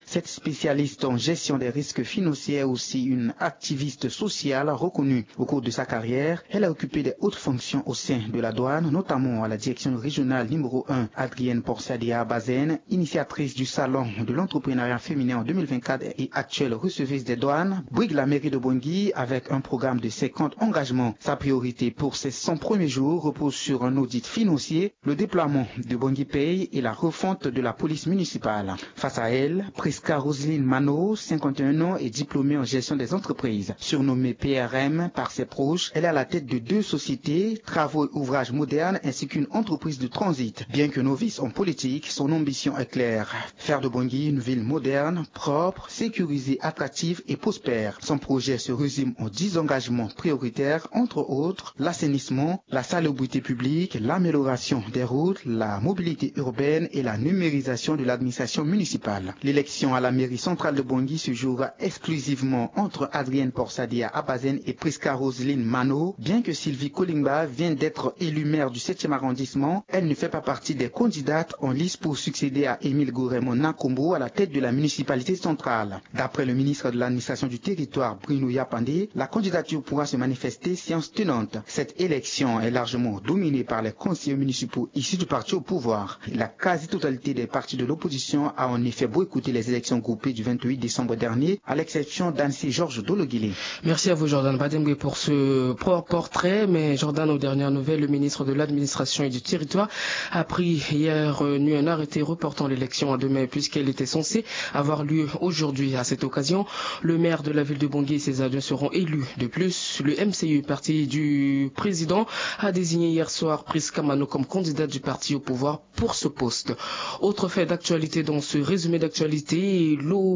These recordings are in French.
Cette spécialiste en gestion des risques financiers est aussi une activiste sociale reconnue. Au cours de sa carrière, elle a occupé des hautes fonctions au sein de la douane, notamment à la direction régionale numéro 1. Adrienne Porsadia Bazen, initiatrice du salon de l'entrepreneuriat féminin en 2024 et actuelle receveuse des douanes, brigue la mairie de Bangui avec un programme de 50 engagements. Sa priorité pour ces 100 premiers jours repose sur un audit financier, le déploiement de Bangui Pay et la refonte de la police municipale. Face à elle, Prisca Roselyne Mano, 51 ans, est diplômée en gestion des entreprises. Surnommée PRM par ses proches, elle est à la tête de 2 sociétés, travaux et ouvrages modernes ainsi qu'une entreprise de transit. Bien que novice en politique, son ambition est claire. Faire de Bangui une ville moderne, propre, sécurisée, attractive et prospère. Son projet se résume en 10 engagements prioritaires, entre autres l'assainissement, la salubrité publique, l'amélioration des routes, la mobilité urbaine et la numérisation de l'administration municipale. L'élection à la mairie centrale de Bangui se jouera exclusivement entre Adrienne Porsadia Abazen et Prisca Roselyne Mano. Bien que Sylvie Kolingba vienne d'être élue maire du 7e arrondissement, elle ne fait pas partie des candidates en lice pour succéder à Émile Gouremon Nakombo à la tête de la municipalité centrale. D'après le ministre de l'administration du territoire, Bruno Yapandé, la candidature pourra se manifester séance tenante. Cette élection est largement dominée par les conseillers municipaux issus du parti au pouvoir. La quasi-totalité des partis de l'opposition a en effet boycotté les élections groupées du 28 décembre dernier, à l'exception d'Annecy Georges Dologuilé. Merci à vous Jordan Badembe pour ce portrait. Mais Jordan, aux dernières nouvelles, le ministre de l'administration et du territoire a pris hier nuit un arrêté reportant l'élection à demain puisqu'elle était censée avoir lieu aujourd'hui. À cette occasion, le maire de la ville de Bangui et ses adjoints seront élus. De plus, le MCU, parti du président, a désigné hier soir Prisca Mano comme candidate du parti au pouvoir pour ce poste. Autre fait d'actualité dans ce résumé d'actualité,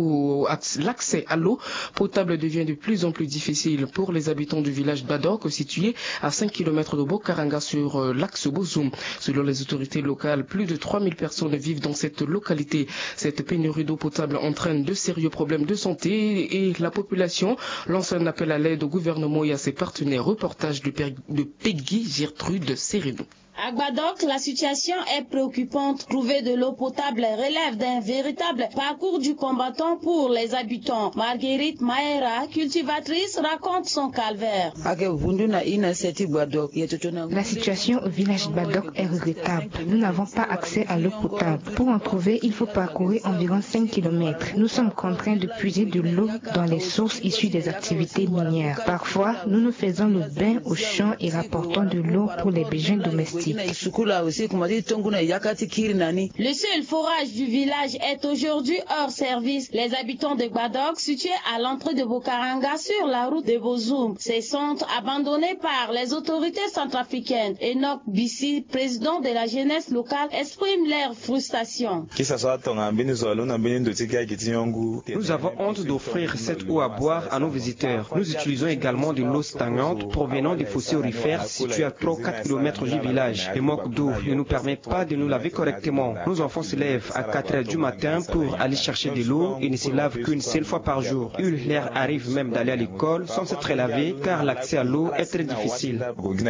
l'accès à l'eau potable devient de plus en plus difficile pour les habitants du village Badok, situé à 5 km de Bokaranga sur l'axe Bozoum. Selon les autorités locales, plus de 3000 personnes vivent dans cette localité. Cette pénurie d'eau potable entraîne de sérieux problèmes de santé et la population lance un appel à l'aide au gouvernement et à ses partenaires. Reportage de Peggy Gertrude Seredo. À Gbadok, la situation est préoccupante. Trouver de l'eau potable relève d'un véritable parcours du combattant pour les habitants. Marguerite Maera, cultivatrice, raconte son calvaire. La situation au village Gbadok est regrettable. Nous n'avons pas accès à l'eau potable. Pour en trouver, il faut parcourir environ 5 km. Nous sommes contraints de puiser de l'eau dans les sources issues des activités minières. Parfois, nous nous faisons le bain au champ et rapportons de l'eau pour les besoins domestiques. Le seul forage du village est aujourd'hui hors service. Les habitants de Gbadok, situés à l'entrée de Bokaranga sur la route de Bozoum, se sont abandonnés par les autorités centrafricaines. Enoch Bissi, président de la jeunesse locale, exprime leur frustration. Nous avons honte d'offrir cette eau à boire à nos visiteurs. Nous utilisons également de l'eau stagnante provenant des fossés aurifères situés à 3-4 km du village. Le manque d'eau ne nous permet pas de nous laver correctement. Nos enfants se lèvent à 4 heures du matin pour aller chercher de l'eau et ne se lavent qu'une seule fois par jour. Il leur arrive même d'aller à l'école sans s'être lavé car l'accès à l'eau est très difficile.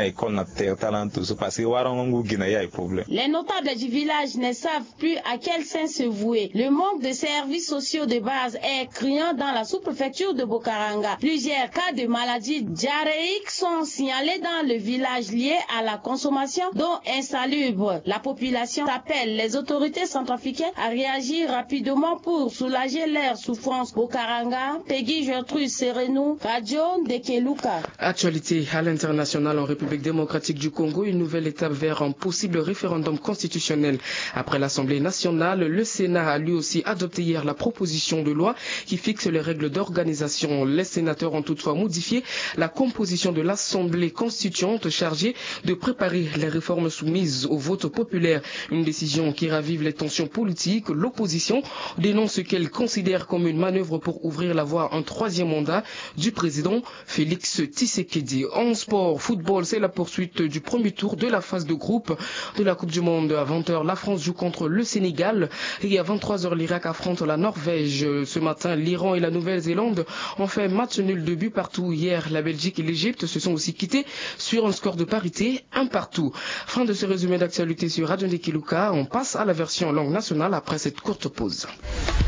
Les notables du village ne savent plus à quel saint se vouer. Le manque de services sociaux de base est criant dans la sous-préfecture de Bokaranga. Plusieurs cas de maladies diarrhéiques sont signalés dans le village liés à la consommation d'eau insalubre. La population appelle les autorités centrafricaines à réagir rapidement pour soulager leurs souffrances. Bokaranga, Peggy Gertrude Serenou, Radio Dekeluka. Actualité à l'international en République démocratique du Congo, une nouvelle étape vers un possible référendum constitutionnel. Après l'Assemblée nationale, le Sénat a lui aussi adopté hier la proposition de loi qui fixe les règles d'organisation. Les sénateurs ont toutefois modifié la composition de l'Assemblée constituante chargée de préparer les réformes soumises au vote populaire. Une décision qui ravive les tensions politiques. L'opposition dénonce ce qu'elle considère comme une manœuvre pour ouvrir la voie à un troisième mandat du président Félix Tshisekedi. En sport, football, c'est la poursuite du premier tour de la phase de groupe de la Coupe du Monde. À 20h, la France joue contre le Sénégal et à 23h, l'Irak affronte la Norvège. Ce matin, l'Iran et la Nouvelle-Zélande ont fait match nul de but partout. Hier, la Belgique et l'Égypte se sont aussi quittés sur un score de parité, 1-1. Fin de ce résumé d'actualité sur Radio Dekeluka. On passe à la version langue nationale après cette courte pause.